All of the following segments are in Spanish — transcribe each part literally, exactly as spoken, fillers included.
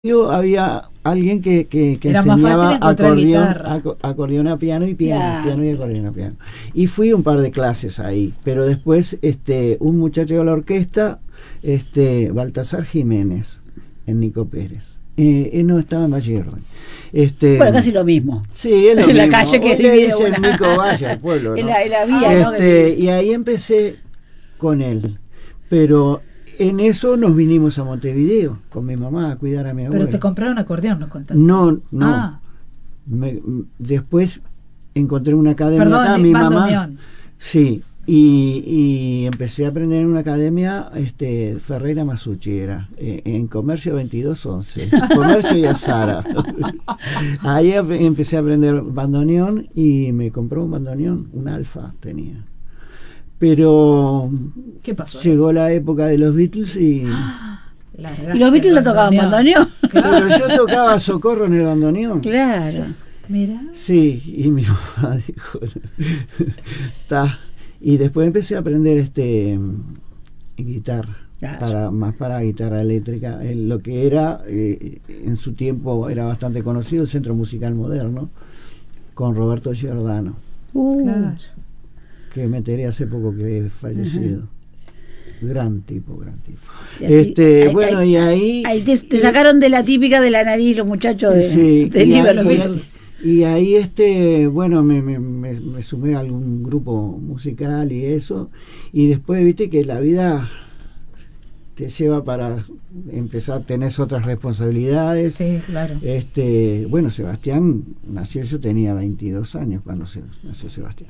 había alguien que, que, que Era más enseñaba fácil encontrar acordeón, guitarra. aco- acordeón a piano y piano, Ya. piano y acordeón a piano. Y fui un par de clases ahí, pero después este un muchacho de la orquesta, este Baltasar Jiménez, en Nico Pérez. Eh, él no estaba en Valle Orden. Este, Bueno, casi lo mismo. Sí, es lo En la mismo. calle que Hoy le divide dicen una. Nico Valle al pueblo, ¿no? En la, en la vía, ¿no? Este, y ahí empecé con él. Pero en eso nos vinimos a Montevideo con mi mamá a cuidar a mi abuela. Pero te compraron acordeón, nos contaste. No, no. Ah, Me- m- después encontré una academia perdón, acá, de mi mamá. bandoneón. Sí, y, y empecé a aprender en una academia, este, Ferreira Masucci era, eh, en Comercio veintidós once, Comercio y Azara. Ahí ap- empecé a aprender bandoneón y me compró un bandoneón, un Alfa tenía. Pero ¿Qué pasó? llegó la época de los Beatles y... Largaste Y los Beatles el lo tocaban bandoneón. Pero yo tocaba socorro en el bandoneón. Claro. Mira. Sí, y mi mamá dijo, ta. Y después empecé a aprender este guitarra, Claro. para, más para guitarra eléctrica, en lo que era, eh, en su tiempo era bastante conocido, el Centro Musical Moderno, con Roberto Giordano, Uh, Claro. que me enteré hace poco que he fallecido. Gran tipo, gran tipo. Y así, Este, ahí- bueno, ahí- y ahí... Ahí te, te eh, sacaron de la típica de la nariz los muchachos de, Sí, de y Liverpool. ahí- Y ahí, este, bueno, me, me, me, me sumé a algún grupo musical y eso. Y después, viste que la vida te lleva para empezar, tenés otras responsabilidades. Sí, claro. Este, bueno, Sebastián nació, yo tenía veintidós años cuando se, nació Sebastián.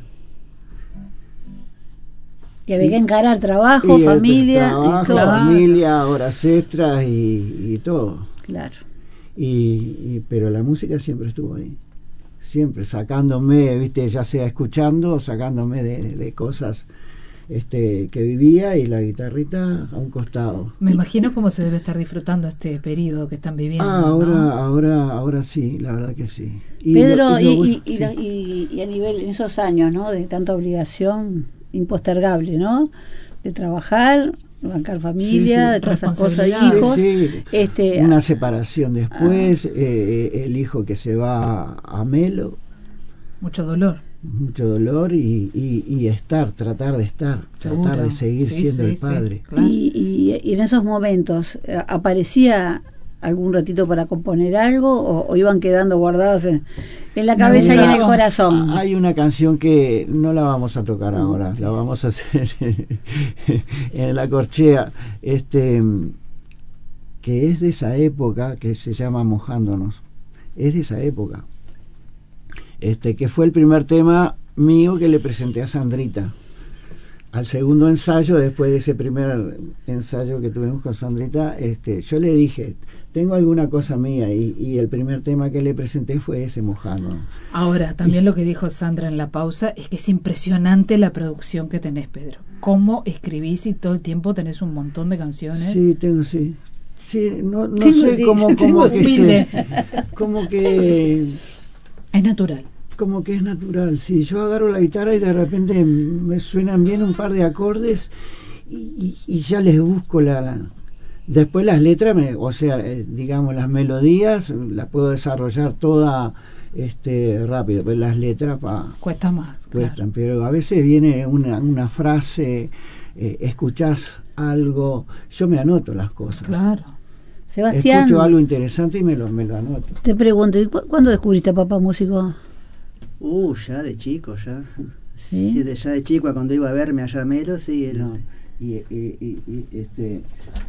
Y había que encarar trabajo, Y, este, familia, trabajo, y todo. Claro. familia, horas extras y, y todo. Claro. Y, y- pero la música siempre estuvo ahí, siempre sacándome, viste, ya sea escuchando o sacándome de, de cosas este que vivía, y la guitarrita a un costado. Me imagino cómo se debe estar disfrutando este periodo que están viviendo. Ah, ahora, ¿no? ahora, ahora sí, la verdad que sí. Y Pedro, lo- y, lo y, bueno- y sí. la- y- y a nivel, en esos años, ¿no? De tanta obligación impostergable, ¿no? De trabajar, bancar familia, Sí, sí. de todas esas cosas, Responsabilidades. hijos. Sí, sí. Este, Una separación después, eh, el hijo que se va a Melo, Mucho dolor. mucho dolor, y, y, y estar, tratar de estar, Seguro. tratar de seguir Sí, siendo sí, el sí, padre. claro. y, y- y en esos momentos, eh, ¿aparecía algún ratito para componer algo o, o iban quedando guardados en, en la cabeza Mira, y en el corazón? Hay una canción que no la vamos a tocar ahora, la vamos a hacer en la corchea, este, que es de esa época, que se llama Mojándonos. Es de esa época. Este, que fue el primer tema mío que le presenté a Sandrita. Al segundo ensayo, después de ese primer ensayo que tuvimos con Sandrita, este, yo le dije, tengo alguna cosa mía, y, y el primer tema que le presenté fue ese, Mojándonos. Ahora, también lo que dijo Sandra en la pausa es que es impresionante la producción que tenés, Pedro. Cómo escribís y todo el tiempo tenés un montón de canciones. Sí, tengo, sí. Sí, no, no Tengo, sé sí, cómo, tengo cómo que humilde. se- como que Es natural. como que es natural. Sí, yo agarro la guitarra y de repente me suenan bien un par de acordes y, y- y ya les busco la, la- después las letras, me, o sea, eh, digamos las melodías las puedo desarrollar toda este rápido, pero las letras pa, Cuesta más. cuestan, Claro. pero a veces viene una, una frase, eh, escuchás algo, yo me anoto las cosas. Claro. Sebastián, Escucho algo interesante y me lo, me lo anoto. te pregunto, ¿y cu- cuándo descubriste a papá músico? Uh, ya de chico, ya. ¿Sí? Sí, de- ya de chico, cuando iba a verme allá a Melo, sí. Era, No, y, y- y- y, este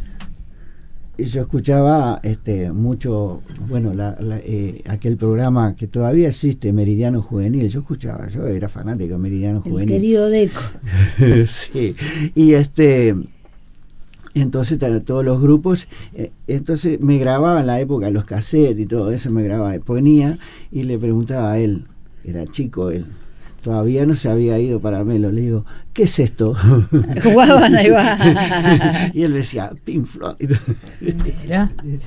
y yo escuchaba este mucho, bueno, la, la, eh, aquel programa que todavía existe, Meridiano Juvenil. Yo escuchaba, yo era fanático de Meridiano El Juvenil. querido Deco. Sí, y este entonces ta- todos los grupos, eh, entonces me grababa en la época los cassettes y todo eso, me grababa, ponía y le preguntaba a él, era chico él, todavía no se había ido para Melo, le digo, ¿qué es esto? Jugaban, ahí va. Y él me decía, Pink Floyd. Mira.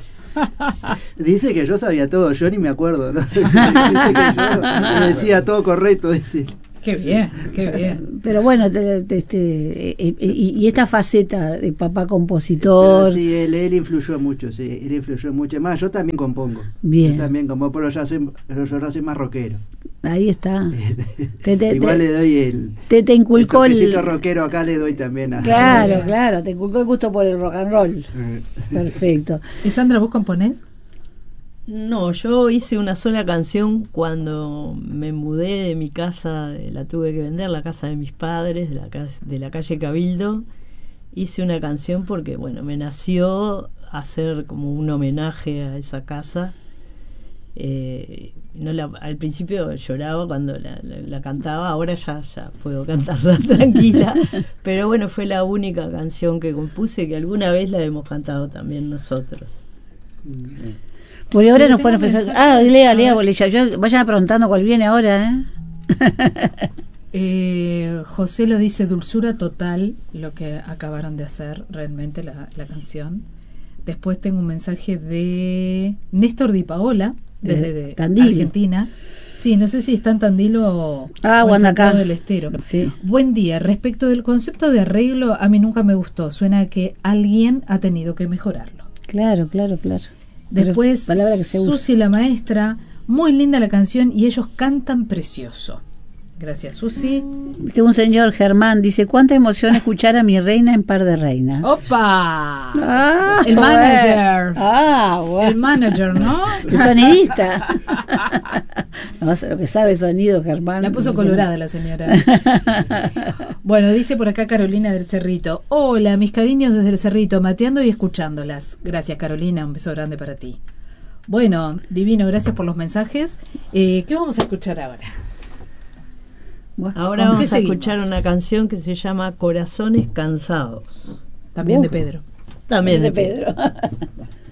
Dice que yo sabía todo, yo ni me acuerdo, ¿no? Dice que yo me decía todo correcto, dice. Qué bien, qué bien. Pero bueno, te- te- este, y, y- y esta faceta de papá compositor. Pero sí, él, él influyó mucho, sí, él influyó mucho. Más, yo también compongo. Bien. Yo también compongo, pero ya soy, yo ya soy más rockero. Ahí está. Te, te- Igual te- le doy el, te, te inculcó el el. toquecito rockero acá, le doy también a... Claro, claro, te inculcó el gusto por el rock and roll. Eh, Perfecto. ¿Y Sandra, vos componés? No, yo hice una sola canción cuando me mudé de mi casa, eh, la tuve que vender, la casa de mis padres, de la, cas- de la calle Cabildo. Hice una canción porque, bueno, me nació hacer como un homenaje a esa casa. Eh, no la, al principio lloraba cuando la, la- la cantaba, ahora ya, ya puedo cantarla tranquila, pero bueno, fue la única canción que compuse que alguna vez la hemos cantado también nosotros. Bueno, y ahora Pero nos tengo pueden empezar. mensajes, Ah, lea, a lea, ver. bolilla. Yo, vayan preguntando cuál viene ahora, ¿eh? Eh, José lo dice, dulzura total, lo que acabaron de hacer realmente la, la canción. Después tengo un mensaje de Néstor Di Paola, desde Eh, de Tandil. Argentina. Sí, no sé si está en Tandil o, Ah, o en Guandacá. Santiago del Estero. Sí. Buen día. Respecto del concepto de arreglo, a mí nunca me gustó. Suena a que alguien ha tenido que mejorarlo. Claro, claro, claro. Pero Después, palabra que se usa. Susi la maestra, muy linda la canción y ellos cantan precioso. Gracias, Susi. Tengo un señor, Germán, dice, cuánta emoción escuchar a mi reina en Par de Reinas. ¡Opa! Ah, El bueno. manager. Ah, bueno. El manager, ¿no? El sonidista. No sé lo que sabe sonido, Germán. La puso No sé. colorada la señora. Bueno, dice por acá Carolina del Cerrito. Hola, mis cariños desde el Cerrito, mateando y escuchándolas. Gracias, Carolina, un beso grande para ti. Bueno, divino, gracias por los mensajes. Eh, ¿Qué vamos a escuchar ahora? Bueno, Ahora ¿con qué vamos a seguimos? escuchar una canción que se llama Corazones Cansados. También de Uh. Pedro. También de de Pedro. Pedro.